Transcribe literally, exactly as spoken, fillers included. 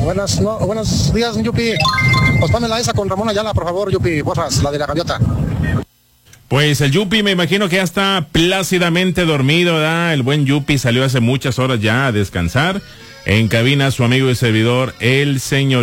Buenas, no, buenos días, Yupi. Pues pámela esa con Ramón Ayala, por favor, Yupi. Porras, la de la gaviota. Pues el Yupi me imagino que ya está plácidamente dormido, ¿verdad? El buen Yupi salió hace muchas horas ya a descansar. En cabina su amigo y servidor, el señor